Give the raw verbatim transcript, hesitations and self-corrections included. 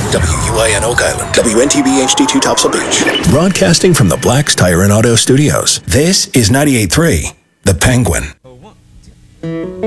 W U I N Oak Island. W N T B H D two Topsail Beach. Broadcasting from the Black's Tire and Auto Studios. This is ninety-eight point three, The Penguin.